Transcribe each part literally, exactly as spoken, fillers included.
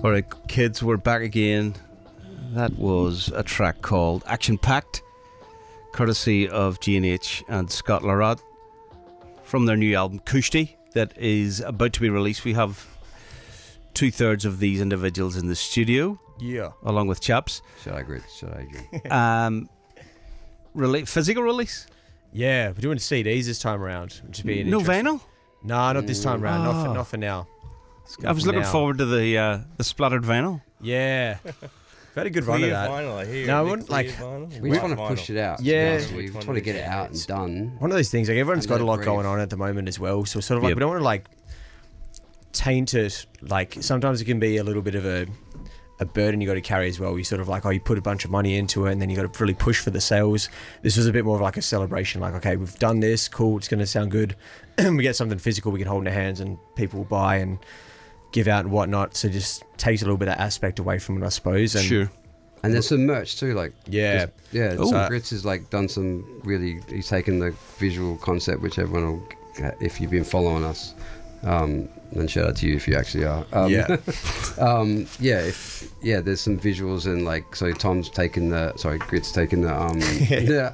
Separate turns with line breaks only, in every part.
Alright, kids, we're back again. That was a track called Action Packed, courtesy of G and H and Scott Larod, from their new album Kushti that is about to be released. We have two thirds of these individuals in the studio,
yeah,
along with chaps.
Should I agree? Should I agree?
um, rele- physical release?
Yeah, we're doing C Ds this time around, which would be an
no
interest-
vinyl.
No, not this time around.
Oh.
Not for not for now.
I was
for
looking
now.
forward to the uh, the splattered vinyl.
Yeah, we've had a good run of that.
Vinyl, I hear.
No, I
Big
wouldn't, like-
clear vinyl.
We
White
just want to
vinyl.
push it out.
Yeah.
Yeah, we
Which
just
one
want to
is
get
it?
it out and done.
One of those things, like everyone's
And
got
let
a
it
lot
breathe.
going on at the moment as well. So sort of like
Yep.
we don't want to like taint it. Like sometimes it can be a little bit of a a burden you got to carry as well. You sort of like, oh, you put a bunch of money into it and then you got to really push for the sales. This was a bit more of like a celebration. Like, okay, we've done this, cool, it's going to sound good. We get something physical we can hold in our hands and people will buy and give out and whatnot. So just takes a little bit of that aspect away from it, I suppose. And
Sure.
And there's some merch too, like
Yeah.
yeah.
Ooh.
So Grits has like done some really. He's taken the visual concept, which everyone will, if you've been following us, um, and shout out to you if you actually are. Um,
Yeah.
um, yeah. If yeah, there's some visuals and like so Tom's taken the sorry Grits taken the um the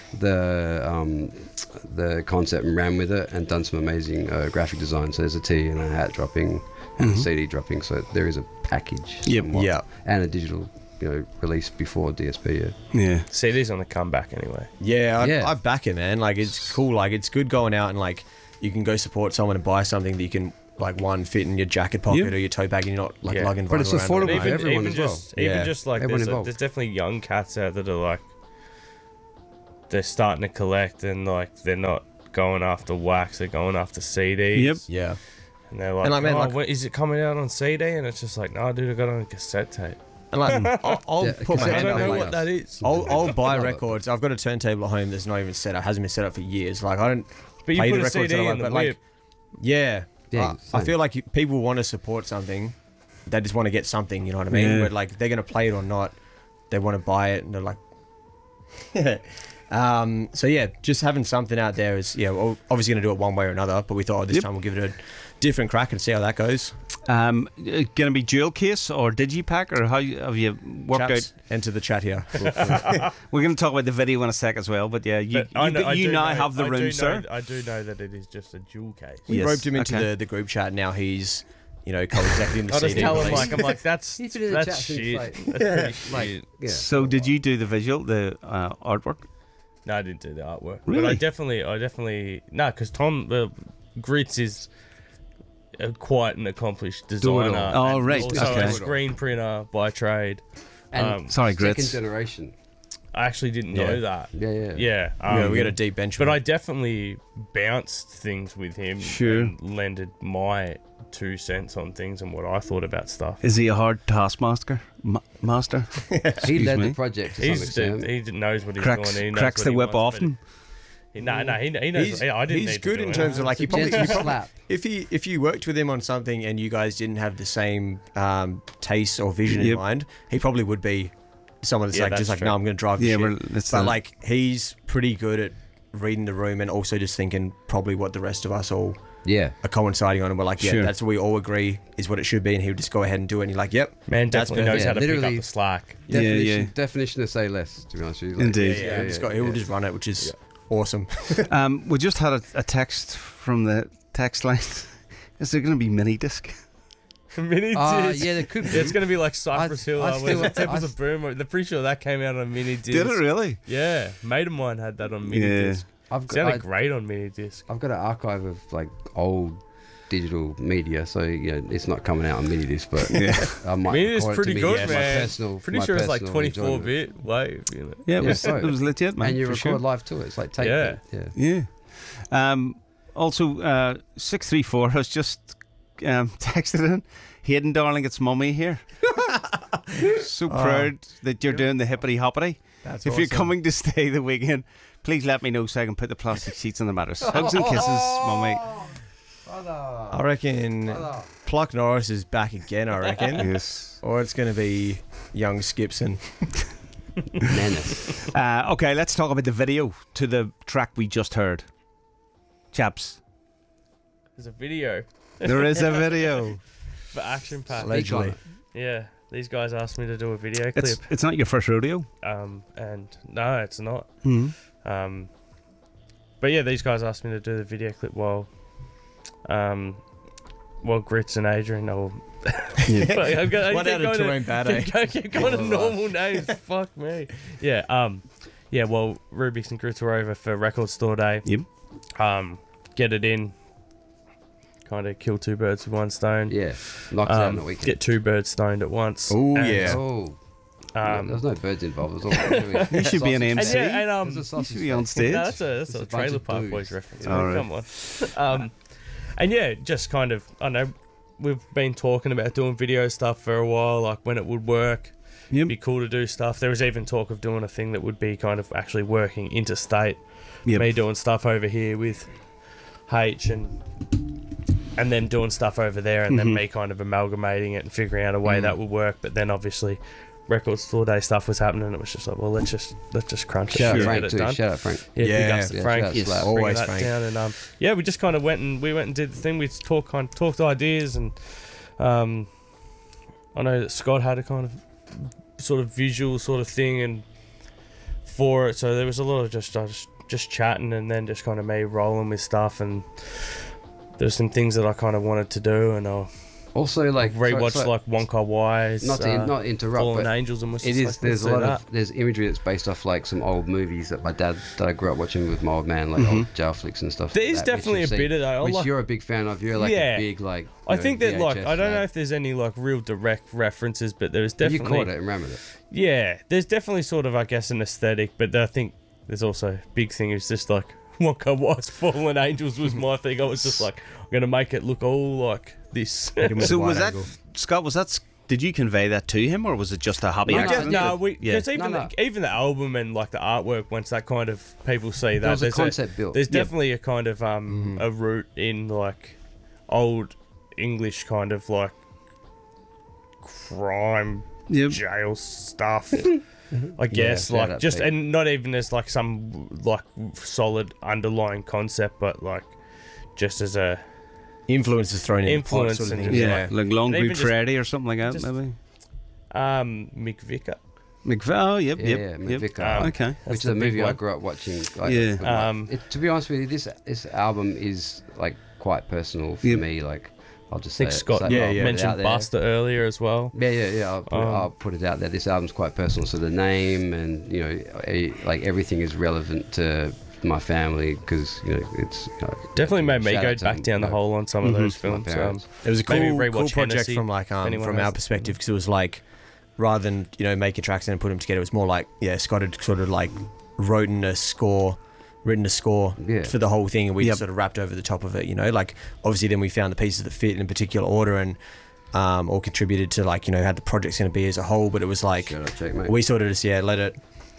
the um the concept and ran with it and done some amazing uh, graphic design. So there's a tee and a hat dropping and a C D dropping. So there is a package.
Yep.
somewhat,
Yeah.
And a digital. You know, release before D S P. Yeah.
Yeah.
C D's on the comeback anyway.
Yeah, I,
Yeah.
I back it, man. Like, it's cool. Like, it's good going out and, like, you can go support someone and buy something that you can, like, one, fit in your jacket pocket
Yeah.
or your tote bag and you're not, like,
Yeah.
lugging
But it's
vinyl around all
affordable
the
for
time.
Even,
everyone
even
as well.
just, even
Yeah.
just like
Everyone
there's, a,
involved.
there's definitely young cats out that are like they're starting to collect and like they're not going after wax, they're going after C Ds.
Yep.
Yeah.
And they're like,
And, like, man,
oh,
like-
when- is it coming out on C D? And it's just like, no, dude, I got it on cassette tape.
And, like, I'll, I'll
Yeah,
put my
cassette
I
hand
tape
don't
up.
know
like
what
us.
that is.
I'll, I'll buy
Love it.
records. I've got a turntable at home that's not even set up. Hasn't been set up for years. Like, I don't
But you
play
put
the
a C
records
D
that I like,
in the
but, like,
whip.
yeah.
Yeah,
I, I
same.
feel like you, people want to support something. They just want to get something, you know what I mean?
Yeah.
But, like, they're going to play it or not. They want to buy it and they're like... um, so, yeah, just having something out there is, yeah, well, obviously going to do it one way or another, but we thought, oh, this
Yep.
time we'll give it a different crack and see how that goes.
Um, uh, gonna be dual case or digipack, or how you- have you worked
Chaps, enter the chat here.
out? We're gonna talk about the video in a sec as well, but yeah, you
But I
you,
know- I
you
do
now
know-
have the
I
room,
do know-
sir.
I do know that it is just a dual case.
We
Yes,
roped him into
okay.
the, the group chat. Now he's, you know, co-executive the
I'll
C
just
D
tell him
release.
like I'm like that's
He's been in the
that's
chat since,
shit.
like-
That's pretty
Like,
shit.
yeah.
So did you do the visual, the uh, artwork?
No, I didn't do the artwork. But
Really?
I definitely, I definitely, no, because Tom uh, Grits is uh, quite an accomplished
Do it all.
designer.
Oh,
and
right,
Also
okay.
a screen printer by trade.
And
Um,
Sorry,
second
Grits.
generation.
I actually didn't
Yeah.
know that.
Yeah, yeah.
Yeah. Um,
yeah, we got a deep bench.
But
with
I
it.
definitely bounced things with him
Sure.
and lended my two cents on things and what I thought about stuff.
Is he a hard taskmaster? Ma- master?
He
Excuse
led
me.
the project to some
He's
extent.
the, he knows what he's
Cracks,
doing. He knows
cracks
what
the
he
whip
wants, but
often.
He, no, no, he, he knows.
He's,
yeah, I didn't
he's
need to
good
do
in
it.
terms of like he probably,
Gentle
he probably
slap.
if he if you worked with him on something and you guys didn't have the same um, taste or vision
Yep.
in mind, he probably would be someone that's
Yeah,
like
that's
just like
true.
no, I'm going to drive the
Yeah,
shit.
well, that's
but
the-
like he's pretty good at reading the room and also just thinking probably what the rest of us all
Yeah.
are coinciding on, and we're like, yeah,
Sure.
that's what we all agree is what it should be, and he would just go ahead and do it. And you're like, yep,
Man
That's
definitely knows
perfect.
how to
Yeah,
pick up
literally-
the slack.
Yeah,
Definition,
yeah.
definition of say less, to be honest with you. Like,
Indeed.
yeah,
yeah,
just
yeah,
got, he'll
yeah.
just run it, which is awesome.
Um, we just had a, a text from the text line. Is there going to be mini disc?
Mini
Uh,
disc.
yeah, there could be.
Yeah, it's going to be like Cypress
I-
Hill
I
uh,
still-
with Temples
I-
of Boom. They're pretty sure that came out on mini disc.
Did it really?
Yeah, mate of mine had that on mini
Yeah.
disc.
I've
It
got,
sounded
I,
great on mini disc.
I've got an archive of like old digital media, so you know it's not coming out on mini disc, but
Yeah.
I might.
Mini disc
record it to
pretty
be
good,
my
man.
Personal,
Pretty
my
sure it's like
personal
twenty-four
enjoyment.
bit wave. You know?
Yeah, it
Yeah,
was,
so-
it was legit, man.
And you
for
record
sure.
live to it. It's like tape.
Yeah.
Yeah.
Yeah. Um, also, uh, six three four has just um, texted in. Hayden, darling, it's mummy here. So proud that you're doing the hippity hoppity.
That's
If you're
awesome.
coming to stay the weekend, please let me know so I can put the plastic sheets on the mattress. Hugs and kisses, mummy.
I reckon Pluck Norris is back again, I reckon.
Yes.
Or it's going to be young Skipson.
Menace.
Uh, okay, let's talk about the video to the track we just heard. Chaps,
There's a video
there is a video.
for Action Pack.
Allegedly.
yeah, these guys asked me to do a video clip.
It's it's not your first rodeo.
Um, and no, it's not.
Mm-hmm.
Um, but yeah, these guys asked me to do the video clip while, um, while Grits and Adrian. Or I'm going,
One out of two ain't bad, eh?
Keep, keep going to normal names. Fuck me. Yeah. Um. Yeah. Well, Rubik's and Grits were over for Record Store Day.
Yep.
Um. Get it in. Kind of kill two birds with one stone.
Yeah, knocks out on the
Um,
weekend.
get two birds stoned at once.
Oh,
And,
yeah.
Oh,
Um,
there was no birds involved. It was all
You should be an M
and
C.
yeah, and um,
There's a
You
sausage
should be on
fest.
stage.
no, that's a that's
It's
a,
a bunch
Trailer
of
Park
dudes.
Boys reference.
All
man, Come on. Um, and yeah, just kind of I know we've been talking about doing video stuff for a while, like when it would work.
Yep.
It'd be cool to do stuff. There was even talk of doing a thing that would be kind of actually working interstate.
Yep.
Me doing stuff over here with H and and them doing stuff over there, and
Mhm.
then me kind of amalgamating it and figuring out a way
Mm.
that would work. But then obviously, Record Store Day stuff was happening. It was just like, well, let's just let's just crunch it
Shout
and
out
get
Frank
it
too.
done.
Shout out Frank.
Yeah, big
Yeah.
ups to
Yeah,
Frank.
shout out
Yes.
Slap.
Bringing
Always
that
Frank.
down, and um, yeah, we just kind of went and we went and did the thing. We talked kind talked ideas, and um, I know that Scott had a kind of sort of visual sort of thing and for it, so there was a lot of just uh, just just chatting, and then just kind of me rolling with stuff, and there's some things that I kind of wanted to do, and I'll
Also, like
rewatch
so- so-
like Wonka Wise,
not to
uh,
not interrupt,
Fallen
but
Angels, and was
it
just
is.
like,
There's a
let's
lot
do
of
that.
there's imagery that's based off like some old movies that my dad that I grew up watching with my old man, like
Mhm.
old jail flicks and stuff.
There
like
is
that, which
definitely a
you've seen,
bit of that. I
which
like-
you're a big fan of. You're like
Yeah.
a big like. you
I
know,
think that like
V H S
I don't know
fan.
if there's any like real direct references, but there's
you
definitely
caught it and ran with it.
yeah, there's definitely sort of I guess an aesthetic, but I think there's also a big thing is just like Wonka Wise Fallen Angels was my thing. I was just like I'm gonna make it look all like this.
So was that Scott? Was that? Did you convey that to him, or was it just a hobby
No,
We
no,
just,
accident?
no, we
Yeah.
because even
No, no.
The, even the album and like the artwork, once that kind of people see that
There was a
there's
concept built.
there's
Yeah.
definitely a kind of um a root in like old English kind of like crime
Yep.
jail stuff. I guess
shout
like
out
just
Pete.
and not even as like some like solid underlying concept, but like just as a
Influences thrown in.
Influence
sort of
and
thing.
just,
Yeah, like Long
And even
Good
just-
Friday or something like that,
just-
maybe.
um Mick Vicker.
McVeigh. Oh, yep,
Yeah,
yep,
yeah,
yep.
McVicker.
Um,
Okay.
Which
That's
is
the
a
big
movie I
one.
grew up watching. Like,
Yeah.
with my-
Um,
it, to be honest with you, this this album is like quite personal for
Yep.
me. Like, I'll just
I think
say it.
Scott
So
Yeah,
I'll
yeah.
put it out
mentioned
there.
Buster earlier as well.
Yeah, yeah, yeah. I'll put, it,
Um,
I'll put it out there. This album's quite personal, so the name and you know, eh, like everything is relevant to my family because you know it's you know,
Definitely made me
shout
go
out to,
back down the
you know,
hole on some of
Mhm.
those
my
films. Um,
parents.
It was a
Maybe
cool,
rewatch
cool project
Hennessy,
from like
if
um,
anyone
from
has
our
it.
perspective because it was like rather than you know making tracks and then put them together, it was more like yeah, Scott had sort of like written a score, written a score
Yeah.
for the whole thing, and we
Yep.
just sort of wrapped over the top of it. You know, like obviously then we found the pieces that fit in a particular order and um, all contributed to like you know how the project's going to be as a whole. But it was like
Shout out, Jake, mate.
we sort of just yeah let it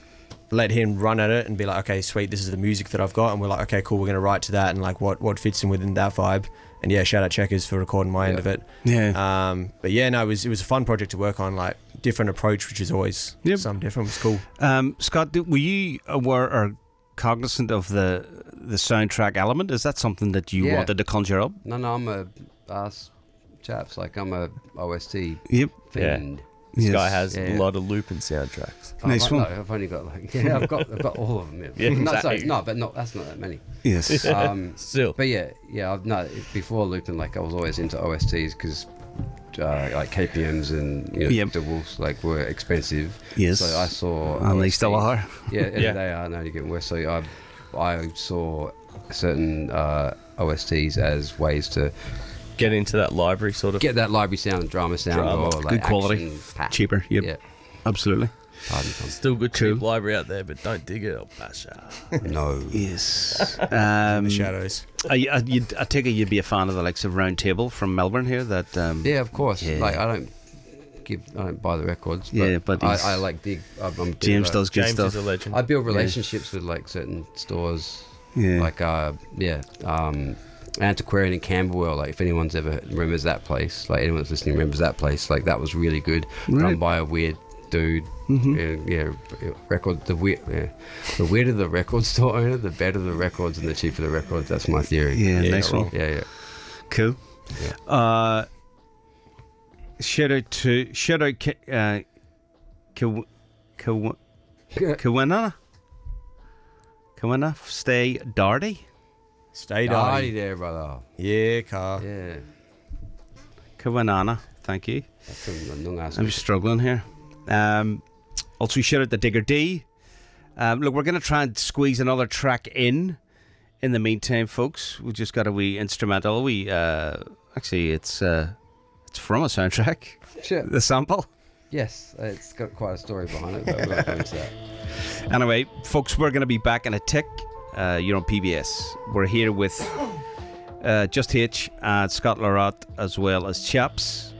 let him run at it and be like okay sweet, this is the music that I've got, and we're like okay cool, we're going to write to that and like what what fits in within that vibe. And yeah, shout out Checkers for recording my end
Yeah.
of it.
Yeah.
Um, but yeah, no, it was it was a fun project to work on, like different approach, which is always
Yep.
something different. It was cool.
Um, Scott, did- were you aware or cognizant of the the soundtrack element? Is that something that you
Yeah.
wanted to conjure up?
No, no, I'm a us chaps. Like I'm a O S T
Yep.
Yeah.
fiend.
This
Yes.
guy has
Yeah.
a lot of looping soundtracks.
Oh,
Nice
I-
one.
No, I've only got like yeah, I've got I've got all of them. Yeah,
Yeah,
no, sorry,
exactly.
no, but no, that's not that many.
Yes.
Um,
Still,
but yeah, yeah, I've no before looping. Like I was always into O S Ts because uh, like K P Ms and you know
Yep.
doubles like were expensive.
Yes.
So I saw
and they
O S
still
Ts.
are.
Yeah, and
Yeah.
they are now getting worse. So I I saw certain uh, O S Ts as ways to
get into that library sort of.
get that library sound and drama sound
Drama.
or like
Good quality.
action pack.
Cheaper. Yep.
Yeah.
Absolutely.
Pardon, Tom.
Still good cheap
Cool.
library out there, but don't dig it up, Basha.
No.
Yes.
In
Um,
the shadows.
I, I, you'd, I take it you'd be a fan of the likes of Round Table from Melbourne here. That um,
Yeah, of course.
Yeah.
Like I don't give, I don't buy the records. But
Yeah, but he's-
I, I like dig. I'm, I'm big,
James
like-
does good
James
stuff.
is a legend.
I build relationships with like certain stores,
Yeah.
like uh, yeah, um, Antiquarian in Camberwell. Like if anyone's ever remembers that place, like anyone's listening remembers that place, like that was really good.
Right.
Run by a weird dude.
Mhm.
Yeah, yeah, record the weird. Yeah. The weirder the record store owner, the better the records and the cheaper the records. That's my theory.
Yeah,
Yeah,
nice
you're
one.
Yeah, yeah.
Cool.
Yeah.
Uh, shout out to shout out K- uh, K- K- Kawina. Kawina, stay Darty.
Stay
Daddy
darty.
there, brother.
Yeah, car.
Yeah.
Kawinana, thank you.
That's a long ass.
I'm struggling here. Um, also, shout out to Digger D. Um, look, we're going to try and squeeze another track in. In the meantime, folks, we just got a wee instrumental. We uh, actually, it's uh, it's from a soundtrack.
Shit.
The sample.
Yes, it's got quite a story behind it, but we're not going into that.
Anyway, folks, we're going to be back in a tick. Uh, you're on P B S. We're here with uh, Just H and Scott Larat, as well as Chaps.